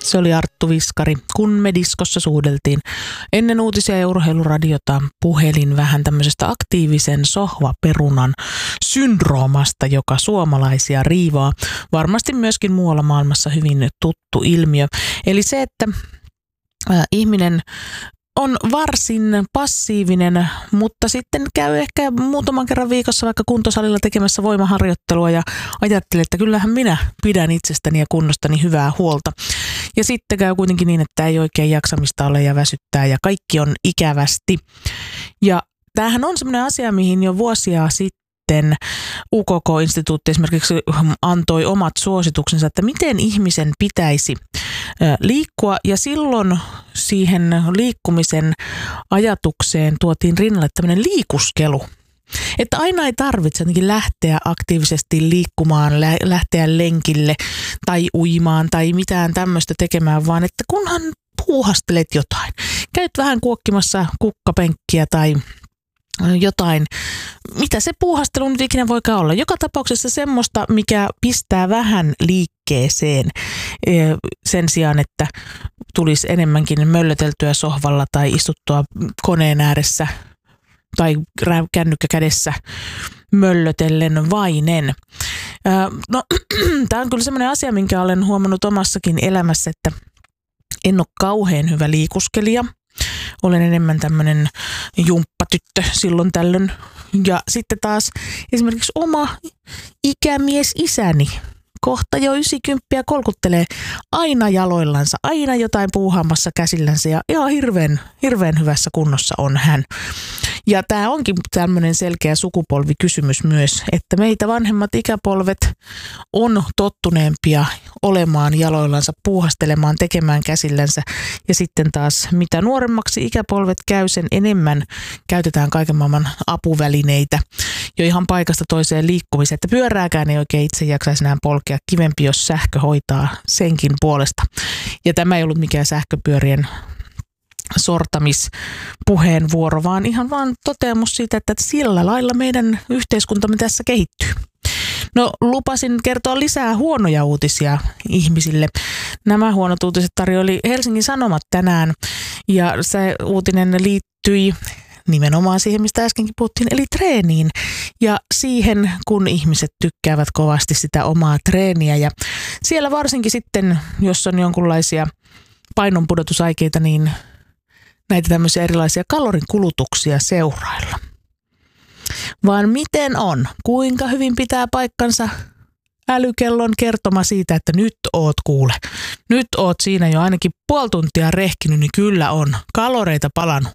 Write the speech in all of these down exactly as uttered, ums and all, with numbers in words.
Se oli Arttu Viskari, kun me diskossa suudeltiin. Ennen uutisia ja urheiluradiota puhelin vähän tämmöisestä aktiivisen sohvaperunan syndroomasta, joka suomalaisia riivaa. Varmasti myöskin muualla maailmassa hyvin tuttu ilmiö. Eli se, että äh, ihminen on varsin passiivinen, mutta sitten käy ehkä muutaman kerran viikossa vaikka kuntosalilla tekemässä voimaharjoittelua ja ajattelee, että kyllähän minä pidän itsestäni ja kunnostani hyvää huolta. Ja sitten käy kuitenkin niin, että ei oikein jaksamista ole ja väsyttää ja kaikki on ikävästi. Ja tämähän on semmoinen asia, mihin jo vuosia sitten U K K-instituutti esimerkiksi antoi omat suosituksensa, että miten ihmisen pitäisi liikkua, ja silloin siihen liikkumisen ajatukseen tuotiin rinnalle tämmöinen liikuskelu. Että aina ei tarvitse lähteä aktiivisesti liikkumaan, lä- lähteä lenkille tai uimaan tai mitään tämmöistä tekemään, vaan että kunhan puuhastelet jotain. Käyt vähän kuokkimassa kukkapenkkiä tai jotain, mitä se puuhastelu nyt ikinä voikaan olla. Joka tapauksessa semmoista, mikä pistää vähän liikkeeseen sen sijaan, että tulisi enemmänkin möllöteltyä sohvalla tai istuttua koneen ääressä tai kännykkä kädessä möllötellen vainen. No, tämä on kyllä semmoinen asia, minkä olen huomannut omassakin elämässä, että en ole kauhean hyvä liikuskelija. Olen enemmän tämmöinen jumppatyttö silloin tällöin. Ja sitten taas esimerkiksi oma ikämies isäni, kohta jo yhdeksänkymmentä kolkuttelee aina jaloillansa, aina jotain puuhaamassa käsillänsä ja ihan hirveän, hirveän hyvässä kunnossa on hän. Ja tämä onkin tämmöinen selkeä sukupolvikysymys myös, että meitä vanhemmat ikäpolvet on tottuneempia olemaan jaloillansa, puuhastelemaan, tekemään käsillänsä. Ja sitten taas mitä nuoremmaksi ikäpolvet käy, sen enemmän käytetään kaiken maailman apuvälineitä jo ihan paikasta toiseen liikkumiseen. Että pyörääkään ei oikein itse jaksaisi enää polkea, kivempi jos sähkö hoitaa senkin puolesta. Ja tämä ei ollut mikään sähköpyörien sortamispuheenvuoro, vaan ihan vaan toteamus siitä, että sillä lailla meidän yhteiskuntamme tässä kehittyy. No, lupasin kertoa lisää huonoja uutisia ihmisille. Nämä huonot uutiset tarjoili Helsingin Sanomat tänään, ja se uutinen liittyi nimenomaan siihen, mistä äskenkin puhuttiin, eli treeniin. Ja siihen, kun ihmiset tykkäävät kovasti sitä omaa treeniä. Ja siellä varsinkin sitten, jos on jonkunlaisia painonpudotusaikeita, niin näitä tämmöisiä erilaisia kalorinkulutuksia seurailla. Vaan miten on? Kuinka hyvin pitää paikkansa älykellon kertoma siitä, että nyt oot kuule. Nyt oot siinä jo ainakin puoli tuntia rehkinyt, niin kyllä on kaloreita palannut.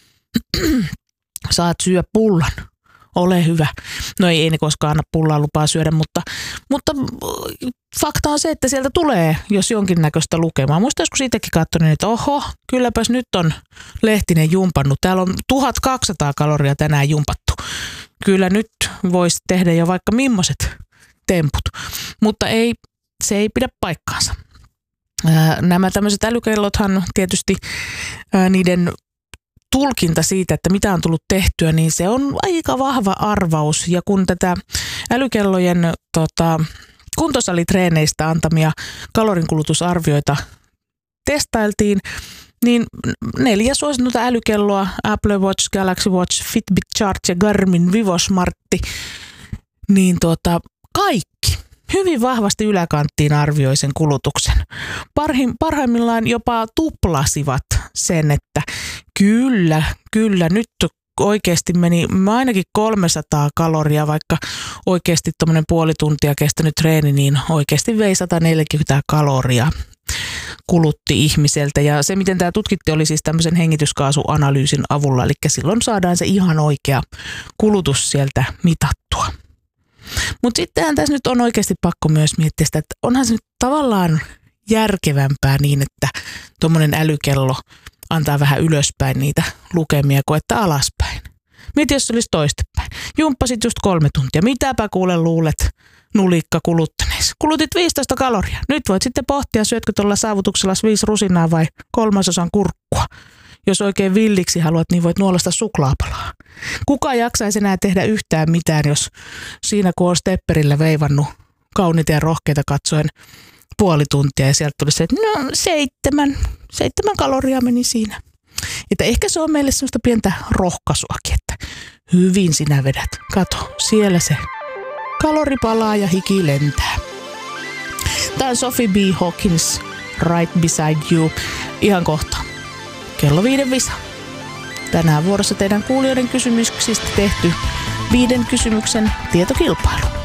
Saat syö pullan. Ole hyvä. No ei, ei ne koskaan anna pullaa lupaa syödä, mutta, mutta fakta on se, että sieltä tulee, jos jonkinnäköistä lukemaa. Muista joskus itsekin katsoin, että oho, kylläpäs nyt on Lehtinen jumpannut. Täällä on tuhatkaksisataa kaloria tänään jumpattu. Kyllä nyt voisi tehdä jo vaikka millaiset temput, mutta ei, se ei pidä paikkaansa. Ää, nämä tämmöiset älykellothan tietysti ää, niiden tulkinta siitä, että mitä on tullut tehtyä, niin se on aika vahva arvaus. Ja kun tätä älykellojen tota, kuntosalitreeneistä antamia kalorinkulutusarvioita testailtiin, niin neljä suositunta älykelloa, Apple Watch, Galaxy Watch, Fitbit Charge ja Garmin Vivo Smartti, niin tuota, kaikki hyvin vahvasti yläkanttiin arvioi sen kulutuksen. Parhin, parhaimmillaan jopa tuplasivat sen, että kyllä, kyllä, nyt oikeasti meni ainakin kolmesataa kaloria, vaikka oikeasti tuommoinen puoli tuntia kestänyt treeni, niin oikeasti vei sata neljäkymmentä kaloria kulutti ihmiseltä. Ja se, miten tämä tutkittiin, oli siis tämmöisen hengityskaasuanalyysin avulla, eli silloin saadaan se ihan oikea kulutus sieltä mitattua. Mutta sittenhän tässä nyt on oikeasti pakko myös miettiä sitä, että onhan se nyt tavallaan järkevämpää niin, että tuommoinen älykello antaa vähän ylöspäin niitä lukemia kuin että alaspäin. Mieti, jos se olisi toistepäin. Jumppasit just kolme tuntia. Mitäpä kuule luulet nulikka kuluttaneessa? Kulutit viisitoista kaloria. Nyt voit sitten pohtia, syötkö tuolla saavutuksella viisi rusinaa vai kolmasosan kurkkua. Jos oikein villiksi haluat, niin voit nuolasta suklaapalaa. Kuka jaksaisi enää tehdä yhtään mitään, jos siinä kun on stepperillä veivannut kauniita ja rohkeita katsoen puoli tuntia ja sieltä tuli se, että no seitsemän, seitsemän kaloria meni siinä. Että ehkä se on meille semmoista pientä rohkaisuakin, että hyvin sinä vedät. Kato, siellä se kalori palaa ja hiki lentää. Tämä on Sophie B. Hawkins, Right Beside You. Ihan kohta. Kello viiden visa. Tänään vuorossa teidän kuulijoiden kysymyksistä tehty viiden kysymyksen tietokilpailu.